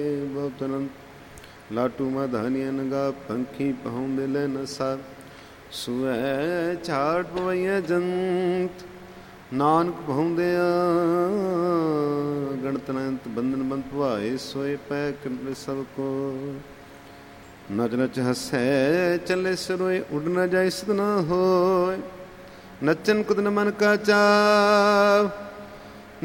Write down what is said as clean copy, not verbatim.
ਬਹੁਤ ਅਨੰਤ ਲਾਟੂ ਮਧਾਨੀਆਂ ਨਗਾ ਪੰਖੀ ਪਹੁੰਦੇ ਲੈ ਨਸਾ ਸੁਐ ਝਾੜ ਪਵਈਆ ਜੰਤ ਨਾਨਕ ਪਹੁੰਦਿਆ ਗਣਤ ਨੰਤ ਬੰਧਨ ਬੰਦ ਭਵਾਏ ਸੋਏ ਪੈ ਕਿਰਤ ਸਭ ਕੋ ਨਚ ਨਚ ਹਸੈ ਚੱਲੇ ਸਰੋਏ ਉੱਡ ਨ ਜਾਏ ਸਤ ਨ ਹੋਏ ਨਚਨ ਕੁਦ ਨ ਮਨ ਕਾ ਚਾਵ